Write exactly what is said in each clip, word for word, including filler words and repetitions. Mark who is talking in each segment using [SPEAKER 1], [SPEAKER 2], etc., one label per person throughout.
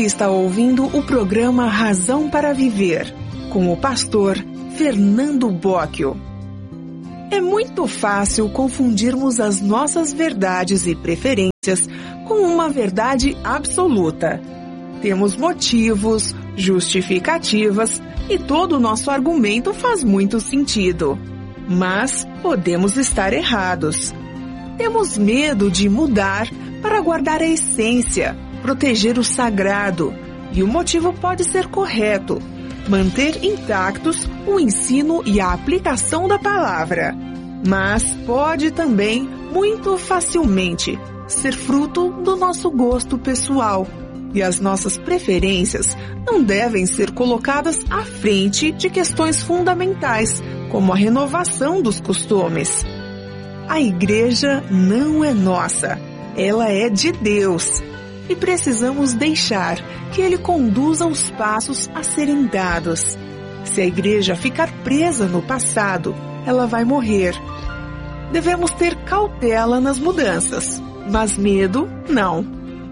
[SPEAKER 1] Está ouvindo o programa Razão para Viver, com o pastor Fernando Bocchio. É muito fácil confundirmos as nossas verdades e preferências com uma verdade absoluta. Temos motivos, justificativas e todo o nosso argumento faz muito sentido. Mas podemos estar errados. Temos medo de mudar para guardar a essência, proteger o sagrado, e o motivo pode ser correto: manter intactos o ensino e a aplicação da palavra. Mas pode também, muito facilmente, ser fruto do nosso gosto pessoal, e as nossas preferências não devem ser colocadas à frente de questões fundamentais, como a renovação dos costumes. A igreja não é nossa, ela é de Deus. E precisamos deixar que Ele conduza os passos a serem dados. Se a igreja ficar presa no passado, ela vai morrer. Devemos ter cautela nas mudanças, mas medo não.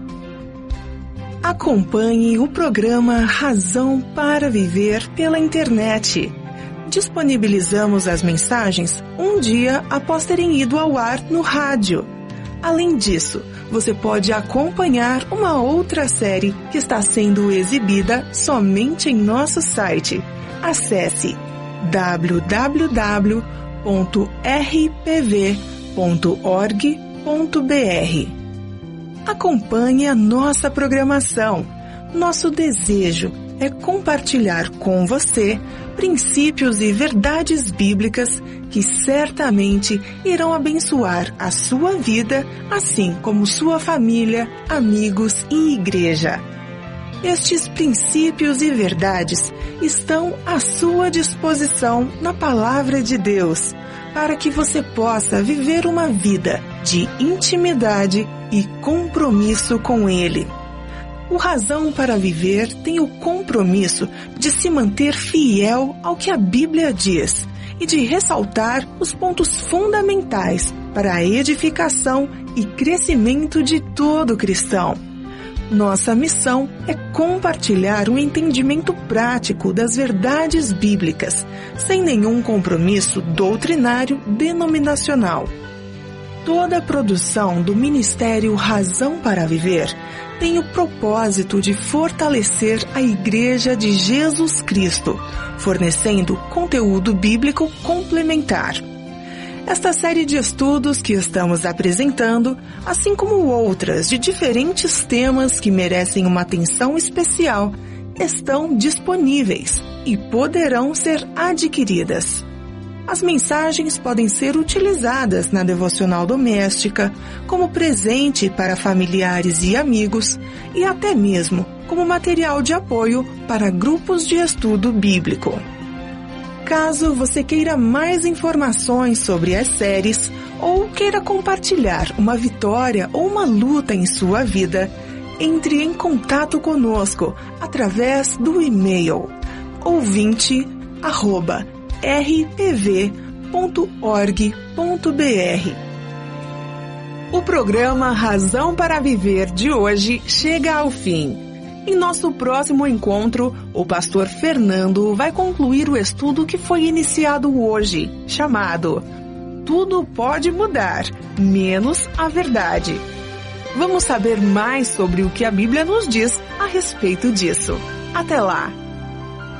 [SPEAKER 1] Acompanhe o programa Razão para Viver pela internet. Disponibilizamos as mensagens um dia após terem ido ao ar no rádio. Além disso, você pode acompanhar uma outra série que está sendo exibida somente em nosso site. Acesse w w w ponto r p v ponto org ponto b r. Acompanhe a nossa programação. Nosso desejo é compartilhar com você princípios e verdades bíblicas que certamente irão abençoar a sua vida, assim como sua família, amigos e igreja. Estes princípios e verdades estão à sua disposição na Palavra de Deus, para que você possa viver uma vida de intimidade e compromisso com Ele. O Razão para Viver tem o compromisso de se manter fiel ao que a Bíblia diz e de ressaltar os pontos fundamentais para a edificação e crescimento de todo cristão. Nossa missão é compartilhar o entendimento prático das verdades bíblicas, sem nenhum compromisso doutrinário denominacional. Toda a produção do Ministério Razão para Viver tem o propósito de fortalecer a Igreja de Jesus Cristo, fornecendo conteúdo bíblico complementar. Esta série de estudos que estamos apresentando, assim como outras de diferentes temas que merecem uma atenção especial, estão disponíveis e poderão ser adquiridas. As mensagens podem ser utilizadas na devocional doméstica, como presente para familiares e amigos, e até mesmo como material de apoio para grupos de estudo bíblico. Caso você queira mais informações sobre as séries ou queira compartilhar uma vitória ou uma luta em sua vida, entre em contato conosco através do e-mail ouvinte arroba r p v ponto org ponto b r. O programa Razão para Viver de hoje chega ao fim. Em nosso próximo encontro, o pastor Fernando vai concluir o estudo que foi iniciado hoje, chamado Tudo Pode Mudar, Menos a Verdade. Vamos saber mais sobre o que a Bíblia nos diz a respeito disso. Até lá!